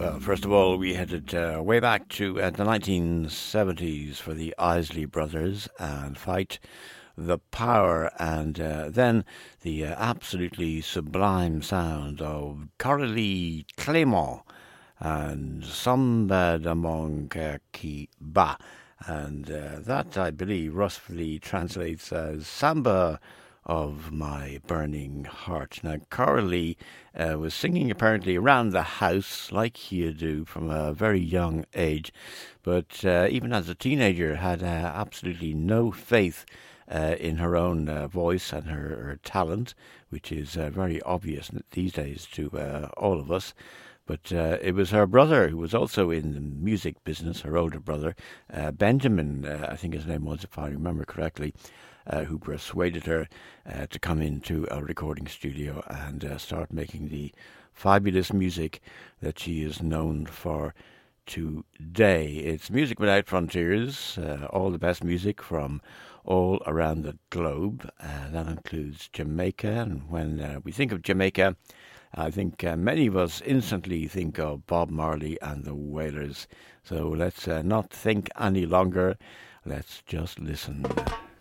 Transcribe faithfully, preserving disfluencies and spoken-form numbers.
Well, first of all, we headed uh, way back to uh, the nineteen seventies for the Isley Brothers and Fight the Power, and uh, then the uh, absolutely sublime sound of Coralie Clément and Samba de mon cœur qui bat. And uh, that, I believe, roughly translates as Samba of my burning heart. Now, Coralie uh, was singing apparently around the house like you do from a very young age, but uh, even as a teenager had uh, absolutely no faith uh, in her own uh, voice and her, her talent, which is uh, very obvious these days to uh, all of us. But uh, it was her brother who was also in the music business, her older brother, uh, Benjamin, uh, I think his name was, if I remember correctly, uh, who persuaded her uh, to come into a recording studio and uh, start making the fabulous music that she is known for today. It's Music Without Frontiers, uh, all the best music from all around the globe. Uh, that includes Jamaica, and when uh, we think of Jamaica, I think uh, many of us instantly think of Bob Marley and the Wailers. So let's uh, not think any longer. Let's just listen.